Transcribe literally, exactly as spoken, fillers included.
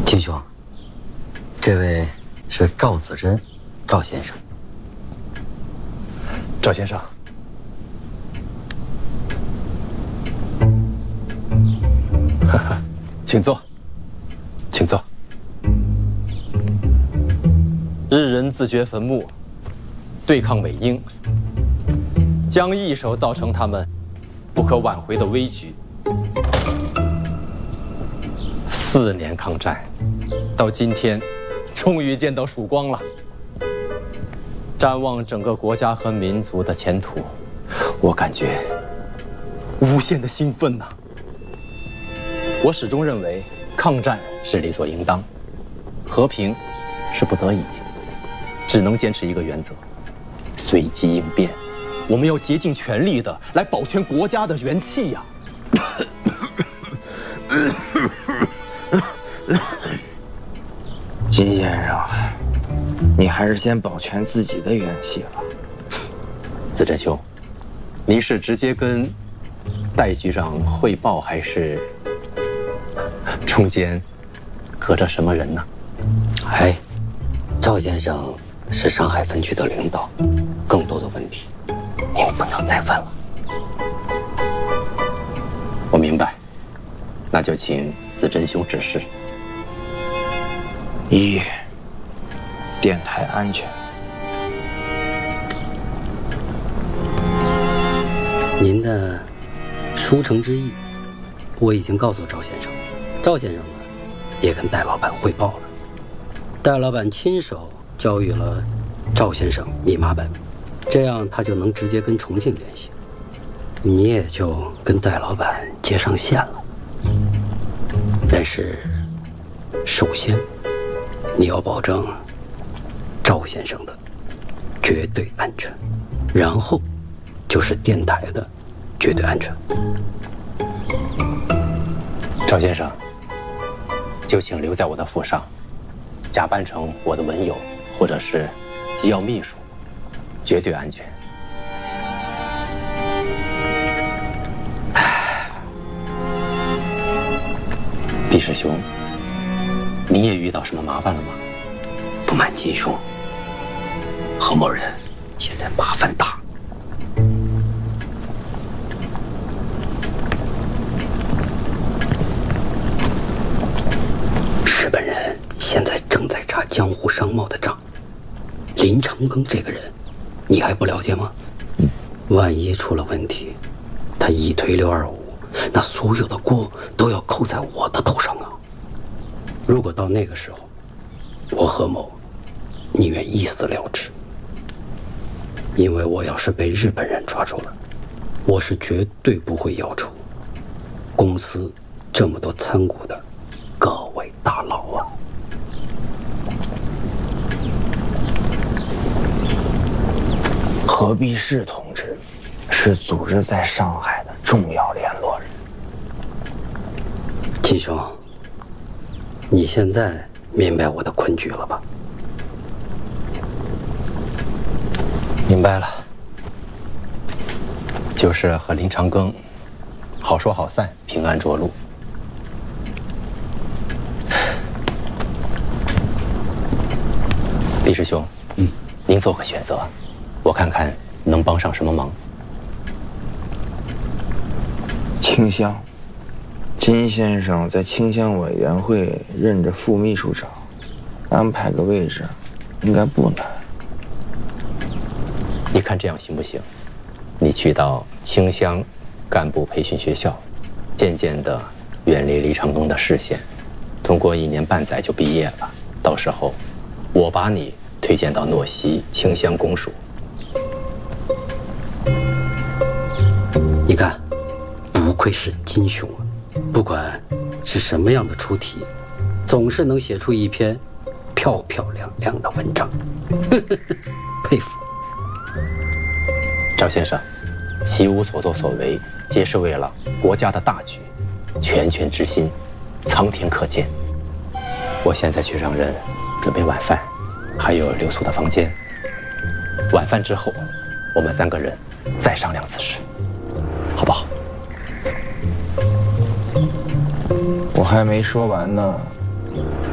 秦兄，这位是赵子珍，赵先生。 赵先生，哈哈，请坐，请坐。日人自掘坟墓，对抗美英，将一手造成他们不可挽回的危局。四年抗战，到今天，终于见到曙光了。展望整个国家和民族的前途，我感觉无限的兴奋呐！我始终认为，抗战是理所应当，和平是不得已，只能坚持一个原则：随机应变。我们要竭尽全力的来保全国家的元气呀！ 金先生，你还是先保全自己的元气吧。 子珍兄，您是直接跟戴局长汇报，还是中间隔着什么人呢？ 哎，赵先生是上海分局的领导，更多的问题您不能再问了。 我明白，那就请子珍兄指示。 一，电台安全。 您的书城之意，我已经告诉赵先生，赵先生呢，也跟戴老板汇报了。戴老板亲手交予了赵先生密码本，这样他就能直接跟重庆联系，你也就跟戴老板接上线了。但是，首先，你要保证赵先生的绝对安全，然后就是电台的绝对安全。 赵先生，就请留在我的府上，假扮成我的文友或者是机要秘书，绝对安全。毕师兄，你也遇到什么麻烦了吗？ 不瞒金兄，何某人现在麻烦大。日本人现在正在查江湖商贸的账，林长庚这个人，你还不了解吗？万一出了问题，他一推六二五，那所有的锅都要扣在我的头上啊！如果到那个时候，我何某宁愿一死了之，因为我要是被日本人抓住了，我是绝对不会要求公司这么多参股的各位大佬啊。 何必士同志是组织在上海的重要联络人。 金兄，你现在明白我的困局了吧？ 明白了，就是和林长庚好说好散，平安着陆。李师兄，嗯，您做个选择，我看看能帮上什么忙。 清乡，金先生在清乡委员会任着副秘书长，安排个位置，应该不难。 你看这样行不行？你去到清乡干部培训学校，渐渐地远离李长庚的视线，通过一年半载就毕业了。到时候，我把你推荐到诺西清乡公署。 你看，不愧是金兄啊！不管是什么样的出题，总是能写出一篇漂漂亮亮的文章，佩服。 赵先生，其无所作所为，皆是为了国家的大局，拳拳之心，苍天可见。我现在去让人准备晚饭，还有留宿的房间。晚饭之后，我们三个人再商量此事，好不好？ 我还没说完呢。